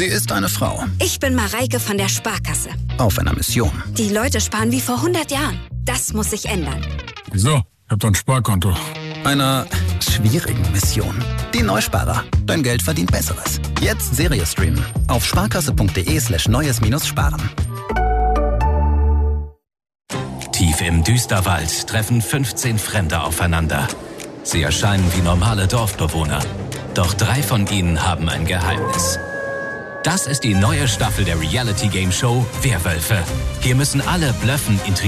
Sie ist eine Frau. Ich bin Mareike von der Sparkasse. Auf einer Mission. Die Leute sparen wie vor 100 Jahren. Das muss sich ändern. Wieso? Ich hab doch ein Sparkonto. Einer schwierigen Mission. Die Neusparer. Dein Geld verdient Besseres. Jetzt Serie streamen. Auf sparkasse.de/neues-sparen. Tief im Düsterwald treffen 15 Fremde aufeinander. Sie erscheinen wie normale Dorfbewohner. Doch 3 von ihnen haben ein Geheimnis. Das ist die neue Staffel der Reality-Game-Show Werwölfe. Hier müssen alle blöffen, intrigieren